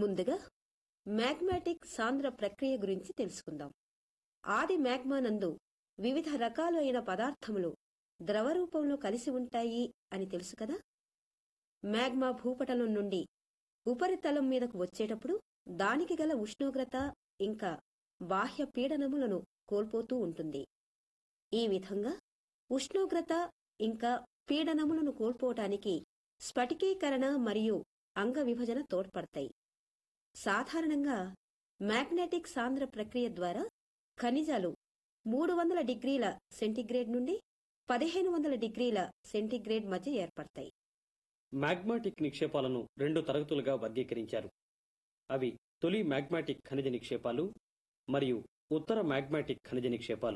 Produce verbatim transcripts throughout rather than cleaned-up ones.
ముందుగా మ్యాగ్మాటిక్ సాంద్ర ప్రక్రియ గురించి తెలుసుకుందాం. ఆది మ్యాగ్మా నందు వివిధ రకాలు అయిన పదార్థములు ద్రవరూపంలో కలిసి ఉంటాయి అని తెలుసు కదా. మ్యాగ్మా భూపటలం నుండి ఉపరితలం మీదకు వచ్చేటప్పుడు దానికి గల ఉష్ణోగ్రత ఇంకా బాహ్య పీడనములను కోల్పోతూ ఉంటుంది. ఈ విధంగా ఉష్ణోగ్రత ఇంకా పీడనములను కోల్పోవటానికి స్ఫటికీకరణ మరియు అంగ విభజన తోడ్పడతాయి. సాధారణంగా మ్యాగ్నెటిక్ సాంద్ర ప్రక్రియ ద్వారా ఖనిజాలు మూడు వందల డిగ్రీల సెంటీగ్రేడ్ నుండి పదిహేను వందల డిగ్రీల సెంటీగ్రేడ్ మధ్య ఏర్పడతాయి. మ్యాగ్మాటిక్ నిక్షేపాలను రెండు తరగతులుగా వర్గీకరించారు. అవి తొలి మ్యాగ్మాటిక్ ఖనిజ నిక్షేపాలు మరియు ఉత్తర మ్యాగ్మాటిక్ ఖనిజ నిక్షేపాలు.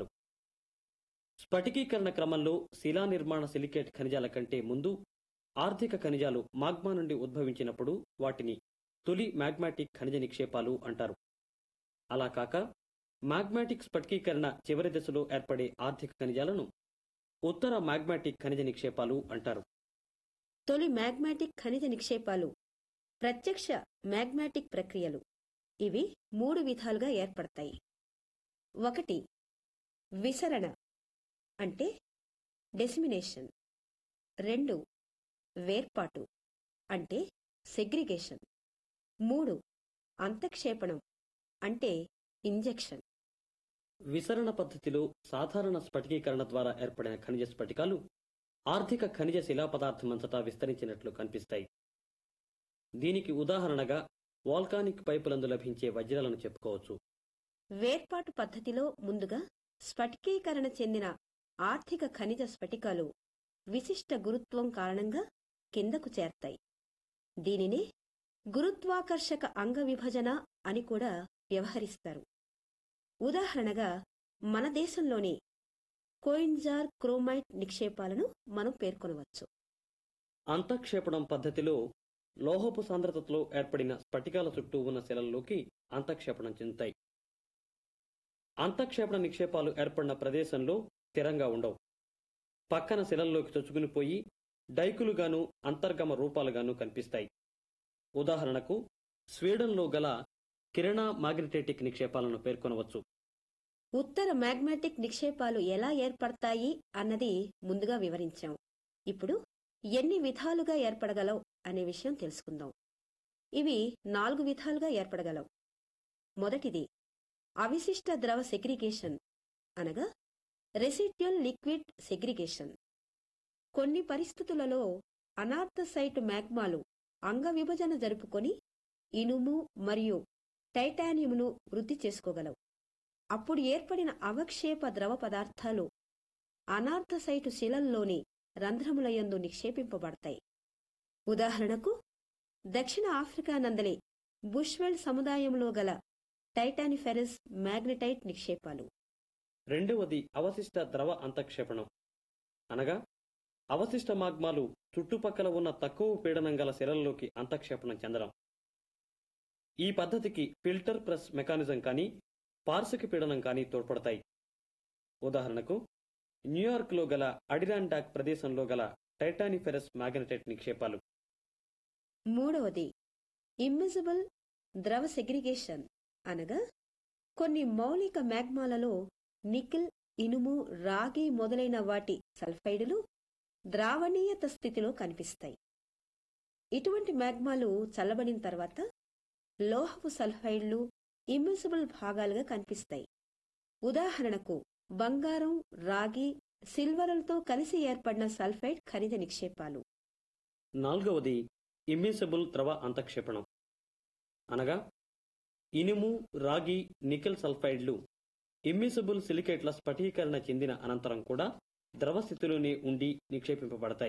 స్ఫటికీకరణ క్రమంలో శిలా నిర్మాణ సిలికేట్ ఖనిజాల కంటే ముందు ఆర్థిక ఖనిజాలు మాగ్మా నుండి ఉద్భవించినప్పుడు వాటిని తొలి మ్యాగ్మాటిక్ ఖనిజ నిక్షేపాలు అంటారు. అలా కాక మ్యాగ్మాటిక్ స్ఫటికీకరణ చివరి దశలో ఏర్పడే ఆర్థిక ఖనిజాలను ఉత్తర మ్యాగ్మాటిక్ ఖనిజ నిక్షేపాలు అంటారు. తొలి మ్యాగ్మాటిక్ ఖనిజ నిక్షేపాలు ప్రత్యక్ష మ్యాగ్మాటిక్ ప్రక్రియలు. ఇవి మూడు విధాలుగా ఏర్పడతాయి. ఒకటి విసరణ అంటే డెసిమినేషన్. రెండు వేర్పాటు అంటే సెగ్రిగేషన్. మూడు అంతక్షేపణం అంటే ఇంజెక్షన్. విసరణ పద్ధతిలో సాధారణ స్ఫటికీకరణ ద్వారా ఏర్పడిన ఖనిజ స్ఫటికాలు ఆర్థిక ఖనిజ శిలా పదార్థమంతటా విస్తరించినట్లు కనిపిస్తాయి. దీనికి ఉదాహరణగా వాల్కానిక్ పైపులందు లభించే వజ్రాలను చెప్పుకోవచ్చు. వేర్పాటు పద్ధతిలో ముందుగా స్ఫటికీకరణ చెందిన ఆర్థిక ఖనిజ స్ఫటికాలు విశిష్ట గురుత్వం కారణంగా కిందకు చేరతాయి. దీనినే గురుత్వాకర్షక అంగ విభజన అని కూడా వ్యవహరిస్తారు. ఉదాహరణగా మన దేశంలోని కోయిన్జార్ క్రోమైట్ నిక్షేపాలను మనం పేర్కొనవచ్చు. అంతక్షేపణం పద్ధతిలో లోహపు సాంద్రతలో ఏర్పడిన స్ఫటికాల చుట్టూ ఉన్న శిలల్లోకి అంతక్షేపణం చెందుతాయి. అంతక్షేపణ నిక్షేపాలు ఏర్పడిన ప్రదేశంలో స్థిరంగా ఉండవు. పక్కన శిలల్లోకి చొచ్చుకునిపోయి డైకులుగాను అంతర్గమ రూపాలుగాను కనిపిస్తాయి. ఉదాహరణకు స్వీడన్లో గల కిరణా మాగ్నెటైటిక్ నిక్షేపాలను పేర్కొనవచ్చు. ఉత్తర మ్యాగ్మాటిక్ నిక్షేపాలు ఎలా ఏర్పడతాయి అన్నది ముందుగా వివరించాం. ఇప్పుడు ఎన్ని విధాలుగా ఏర్పడగలవు అనే విషయం తెలుసుకుందాం. ఇవి నాలుగు విధాలుగా ఏర్పడగలవు. మొదటిది అవిశిష్ట ద్రవ సెగ్రిగేషన్ అనగా రెసిడ్యుయల్ లిక్విడ్ సెగ్రిగేషన్. కొన్ని పరిస్థితులలో అనార్థసైట్ మ్యాగ్మాలు అంగ విభజన జరుపుకొని ఇనుము మరియు టైటానియంను వృద్ధి చేసుకోగలవు. అప్పుడు ఏర్పడిన అవక్షేప ద్రవ పదార్థాలు అనార్థసైటు శిలల్లోని రంధ్రములయందు నిక్షేపింపబడతాయి. ఉదాహరణకు దక్షిణ ఆఫ్రికా నందలి బుష్వెల్డ్ సముదాయంలో గల టైటానిఫెరస్ మ్యాగ్నెటైట్ నిక్షేపాలు. రెండవది అవశిష్ట ద్రవ అంతక్షేపణం అనగా అవశిష్ట మాగ్మాలు చుట్టుపక్కల ఉన్న తక్కువ పీడనం గల శిలల్లోకి అంతక్షేపణం చెందడం. ఈ పద్ధతికి ఫిల్టర్ ప్రెస్ మెకానిజం కానీ పార్శ్విక పీడనం కానీ తోడ్పడతాయి. ఉదాహరణకు న్యూయార్క్ లో గల అడిరాండాక్ ప్రదేశంలో గల టైటానిఫెరస్ మ్యాగ్నెటైట్ నిక్షేపాలు. మూడవది ఇమ్మిజిబుల్ ద్రవ సెగ్రిగేషన్ అనగా కొన్ని మౌలిక మ్యాగ్మాలలో నికెల్, ఇనుము, రాగి మొదలైన వాటి సల్ఫైడులు ద్రావణీయత స్థితిలో కనిపిస్తాయి. ఇటువంటి మ్యాగ్మాలు చల్లబడిన తర్వాత లోహపు సల్ఫైడ్లు ఇమ్మిసిబుల్ భాగాలుగా కనిపిస్తాయి. ఉదాహరణకు బంగారం, రాగి, సిల్వరులతో కలిసి ఏర్పడిన సల్ఫైడ్ ఖనిజ నిక్షేపాలు. నాలుగవది ఇమ్మిసిబుల్ ద్రవ అంతక్షేపణం అనగా ఇనుము, రాగి, నికెల్ సల్ఫైడ్లు ఇమ్మిసిబుల్ సిలికేట్ల స్ఫటీకరణ చెందిన అనంతరం కూడా ద్రవ స్థితిలోనే ఉండి నిక్షేపింపబడతాయి.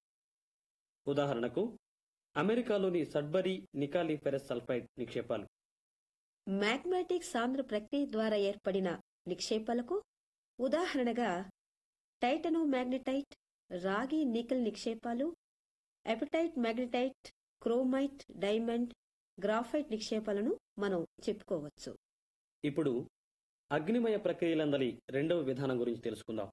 ఉదాహరణకు అమెరికాలోని సడ్బరీ నికాలిఫెరస్ సల్ఫైడ్ నిక్షేపాలు. మ్యాగ్మాటిక్ సాంద్ర ప్రక్రియ ద్వారా ఏర్పడిన నిక్షేపాలకు ఉదాహరణగా టైటనో మ్యాగ్నెటైట్, రాగి నికెల్ నిక్షేపాలు, appetite magnetite, chromite, diamond, graphite నిక్షేపాలను మనం చెప్పుకోవచ్చు. ఇప్పుడు అగ్నిమయ ప్రక్రియలందలి రెండవ విధానం గురించి తెలుసుకుందాం.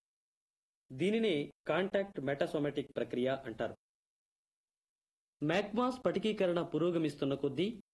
దీనినే కాంటాక్ట్ మెటాసోమాటిక్ ప్రక్రియ అంటారు. మ్యాగ్మా స్ఫటికీకరణ పురోగమిస్తున్న కొద్దీ